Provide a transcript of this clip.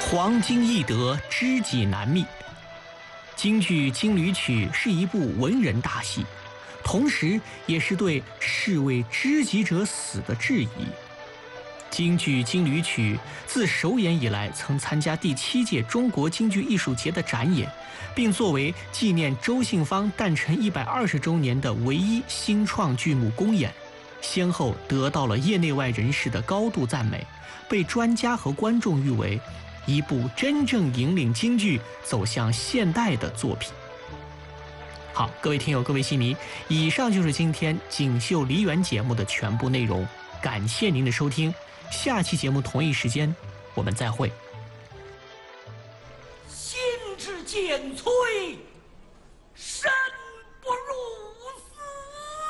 黄金易得，知己难觅。京剧《金缕曲》是一部文人大戏，同时也是对士为知己者死的质疑。京剧《金缕曲》自首演以来，曾参加第7届中国京剧艺术节的展演，并作为纪念周信芳诞辰120周年的唯一新创剧目公演，先后得到了业内外人士的高度赞美，被专家和观众誉为一部真正引领京剧走向现代的作品。好，各位听友，各位戏迷，以上就是今天锦绣梨园节目的全部内容，感谢您的收听，下期节目同一时间我们再会。 心之简粹